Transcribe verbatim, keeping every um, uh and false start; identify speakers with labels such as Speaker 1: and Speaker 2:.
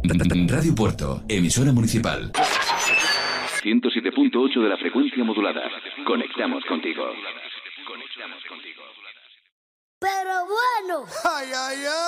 Speaker 1: Radio Puerto, emisora municipal. ciento siete punto ocho de la frecuencia modulada. Conectamos contigo.
Speaker 2: Pero bueno.
Speaker 3: Ay, ay, ay.